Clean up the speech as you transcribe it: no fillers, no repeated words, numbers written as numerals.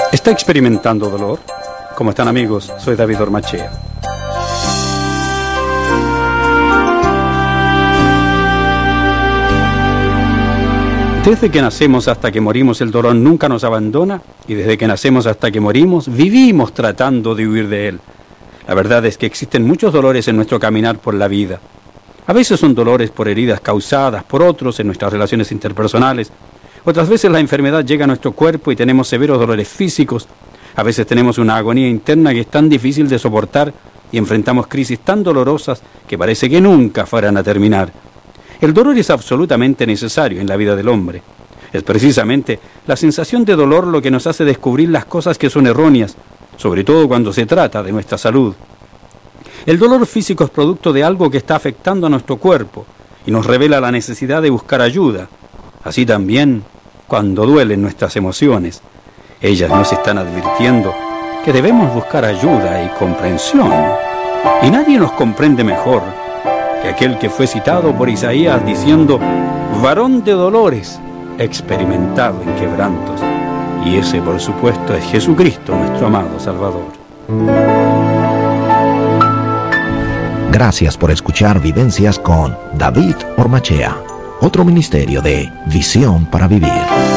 ¿Está experimentando dolor? ¿Cómo están, amigos? Soy David Ormachea. Desde que nacemos hasta que morimos, el dolor nunca nos abandona, y desde que nacemos hasta que morimos, vivimos tratando de huir de él. La verdad es que existen muchos dolores en nuestro caminar por la vida. A veces son dolores por heridas causadas por otros en nuestras relaciones interpersonales. Otras veces la enfermedad llega a nuestro cuerpo y tenemos severos dolores físicos. A veces tenemos una agonía interna que es tan difícil de soportar y enfrentamos crisis tan dolorosas que parece que nunca fueran a terminar. El dolor es absolutamente necesario en la vida del hombre. Es precisamente la sensación de dolor lo que nos hace descubrir las cosas que son erróneas, sobre todo cuando se trata de nuestra salud. El dolor físico es producto de algo que está afectando a nuestro cuerpo y nos revela la necesidad de buscar ayuda. Así también, cuando duelen nuestras emociones, ellas nos están advirtiendo que debemos buscar ayuda y comprensión. Y nadie nos comprende mejor que aquel que fue citado por Isaías diciendo: varón de dolores, experimentado en quebrantos. Y ese, por supuesto, es Jesucristo, nuestro amado Salvador. Gracias por escuchar Vivencias con David Ormachea, otro ministerio de Visión para Vivir.